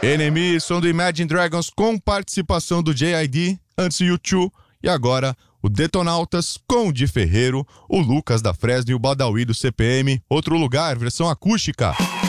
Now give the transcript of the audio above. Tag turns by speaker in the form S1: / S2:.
S1: Enemy, som do Imagine Dragons com participação do J.I.D., antes U2 e agora o Detonautas com o Di Ferreiro, o Lucas da Fresno e o Badawi do CPM, Outro Lugar, versão acústica.